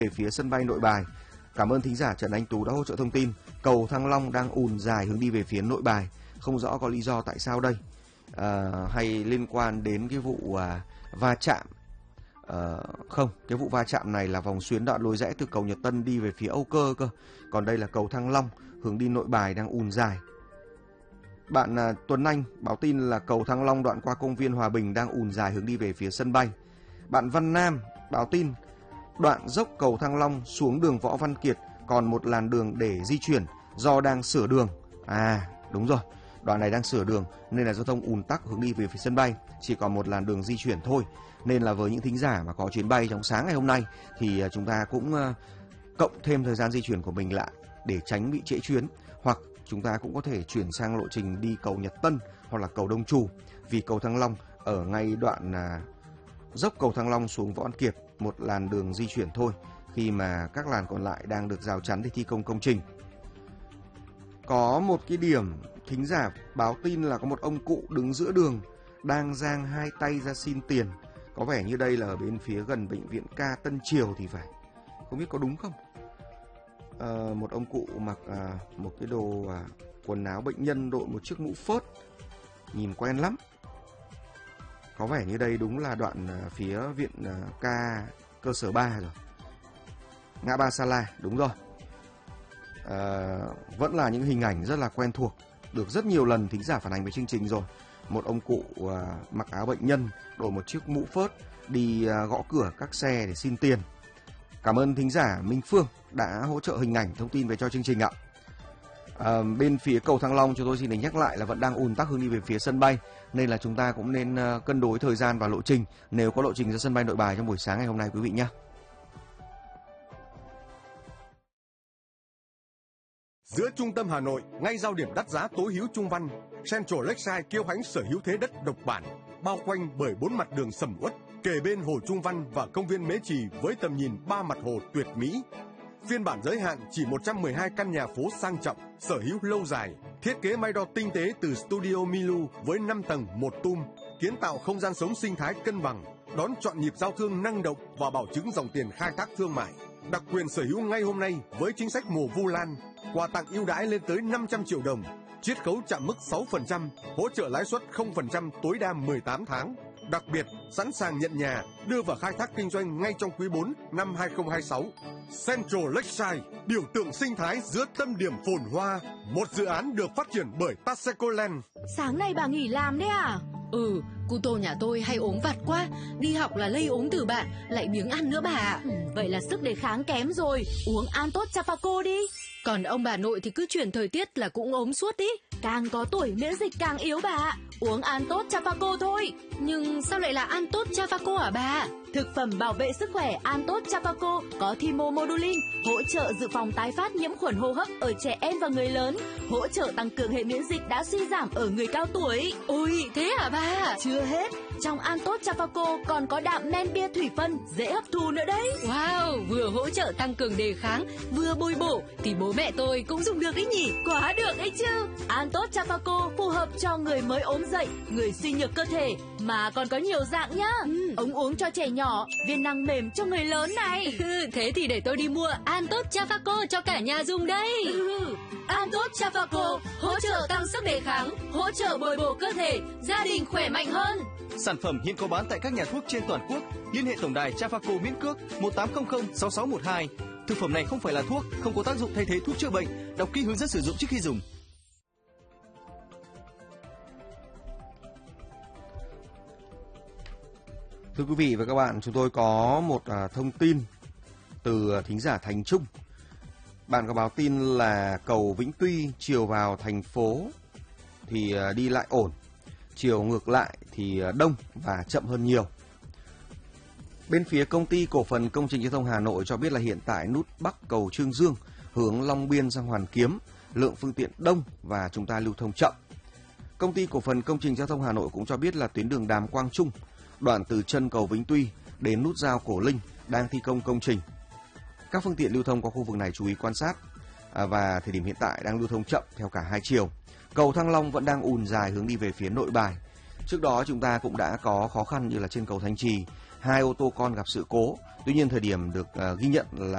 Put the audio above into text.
về phía sân bay Nội Bài. Cảm ơn thính giả Trần Anh Tú đã hỗ trợ thông tin. Cầu Thăng Long đang ùn dài hướng đi về phía Nội Bài. Không rõ có lý do tại sao đây. Hay liên quan đến cái vụ va chạm. Không, cái vụ va chạm này là vòng xuyến đoạn lối rẽ từ cầu Nhật Tân đi về phía Âu Cơ cơ. Còn đây là cầu Thăng Long hướng đi Nội Bài đang ùn dài. Bạn Tuấn Anh báo tin là cầu Thăng Long đoạn qua công viên Hòa Bình đang ùn dài hướng đi về phía sân bay. Bạn Văn Nam báo tin đoạn dốc cầu Thăng Long xuống đường Võ Văn Kiệt còn một làn đường để di chuyển do đang sửa đường. Đúng rồi, đoạn này đang sửa đường nên là giao thông ùn tắc hướng đi về phía sân bay, chỉ còn một làn đường di chuyển thôi. Nên là với những thính giả mà có chuyến bay trong sáng ngày hôm nay thì chúng ta cũng cộng thêm thời gian di chuyển của mình lại để tránh bị trễ chuyến, hoặc chúng ta cũng có thể chuyển sang lộ trình đi cầu Nhật Tân hoặc là cầu Đông Trù, vì cầu Thăng Long ở ngay đoạn dốc cầu Thăng Long xuống Võ Văn Kiệt một làn đường di chuyển thôi, khi mà các làn còn lại đang được rào chắn để thi công công trình. Có một cái điểm thính giả báo tin là có một ông cụ đứng giữa đường đang giang hai tay ra xin tiền. Có vẻ như đây là ở bên phía gần bệnh viện Ca Tân Triều thì phải. Không biết có đúng không? Một ông cụ mặc một cái đồ quần áo bệnh nhân, đội một chiếc mũ phớt, nhìn quen lắm. Có vẻ như đây đúng là đoạn phía viện Ca cơ sở 3 rồi, ngã ba Sa La, đúng rồi. Vẫn là những hình ảnh rất là quen thuộc, được rất nhiều lần thính giả phản ánh với chương trình rồi. Một ông cụ mặc áo bệnh nhân, đội một chiếc mũ phớt, đi gõ cửa các xe để xin tiền. Cảm ơn thính giả Minh Phương đã hỗ trợ hình ảnh thông tin về cho chương trình ạ. Bên phía cầu Thăng Long chúng tôi xin được nhắc lại là vẫn đang ùn tắc hướng đi về phía sân bay, nên là chúng ta cũng nên cân đối thời gian và lộ trình nếu có lộ trình ra sân bay Nội Bài trong buổi sáng ngày hôm nay quý vị nhé. Giữa trung tâm Hà Nội, ngay giao điểm đắt giá tối hữu Trung Văn, Central Lakeside kiêu hãnh sở hữu thế đất độc bản, bao quanh bởi 4 mặt đường sầm uất, kề bên hồ Trung Văn và công viên Mễ Trì với tầm nhìn 3 mặt hồ tuyệt mỹ. Phiên bản giới hạn chỉ 112 căn nhà phố sang trọng, sở hữu lâu dài, thiết kế may đo tinh tế từ Studio Milu với 5 tầng 1 tum, kiến tạo không gian sống sinh thái cân bằng, đón chọn nhịp giao thương năng động và bảo chứng dòng tiền khai thác thương mại. Đặc quyền sở hữu ngay hôm nay với chính sách mùa Vu Lan, quà tặng ưu đãi lên tới 500 triệu đồng, chiết khấu chạm mức 6%, hỗ trợ lãi suất 0% tối đa 18 tháng. Đặc biệt, sẵn sàng nhận nhà, đưa vào khai thác kinh doanh ngay trong quý 4 năm 2026. Central Lakeside, biểu tượng sinh thái giữa tâm điểm phồn hoa, một dự án được phát triển bởi Taseko Land. Sáng nay bà nghỉ làm đấy à? Cu Tô nhà tôi hay ốm vặt quá, đi học là lây ốm từ bạn, lại biếng ăn nữa bà ạ. Vậy là sức đề kháng kém rồi, uống Antot Chapaco đi. Còn ông bà nội thì cứ chuyển thời tiết là cũng ốm suốt ý. Càng có tuổi miễn dịch càng yếu bà ạ, uống Antot Chapaco thôi. Nhưng sao lại là Antot Chapaco hả bà? Thực phẩm bảo vệ sức khỏe Antot Chapaco có thymomodulin, hỗ trợ dự phòng tái phát nhiễm khuẩn hô hấp ở trẻ em và người lớn, hỗ trợ tăng cường hệ miễn dịch đã suy giảm ở người cao tuổi. Ôi, thế hả bà? Chưa hết, trong Antot Chapaco còn có đạm men bia thủy phân, dễ hấp thu nữa đấy. Wow, vừa hỗ trợ tăng cường đề kháng, vừa bồi bổ thì bố mẹ tôi cũng dùng được đấy nhỉ? Quá được đấy chứ. Antot Chapaco phù hợp cho người mới ốm dậy, người suy nhược cơ thể, mà còn có nhiều dạng nhá. Ống uống cho trẻ nhỏ, viên nang mềm cho người lớn này. Thế thì để tôi đi mua Antot Chapaco cho cả nhà dùng đây. Antot Chapaco hỗ trợ tăng sức đề kháng, hỗ trợ bồi bổ cơ thể, gia đình khỏe mạnh hơn. Sản phẩm hiện có bán tại các nhà thuốc trên toàn quốc. Liên hệ tổng đài Chapaco miễn cước 1800 6612. Thực phẩm này không phải là thuốc, không có tác dụng thay thế thuốc chữa bệnh. Đọc kỹ hướng dẫn sử dụng trước khi dùng. Thưa quý vị và các bạn, chúng tôi có một thông tin từ thính giả Thành Trung. Bạn có báo tin là cầu Vĩnh Tuy chiều vào thành phố thì đi lại ổn, chiều ngược lại thì đông và chậm hơn nhiều. Bên phía công ty cổ phần công trình giao thông Hà Nội cho biết là hiện tại nút Bắc cầu Trương Dương hướng Long Biên sang Hoàn Kiếm, lượng phương tiện đông và chúng ta lưu thông chậm. Công ty cổ phần công trình giao thông Hà Nội cũng cho biết là tuyến đường Đàm Quang Trung, đoạn từ chân cầu Vĩnh Tuy đến nút giao Cổ Linh đang thi công công trình. Các phương tiện lưu thông qua khu vực này chú ý quan sát và thời điểm hiện tại đang lưu thông chậm theo cả hai chiều. Cầu Thăng Long vẫn đang ùn dài hướng đi về phía Nội Bài. Trước đó chúng ta cũng đã có khó khăn như là trên cầu Thanh Trì, 2 ô tô con gặp sự cố. Tuy nhiên thời điểm được ghi nhận là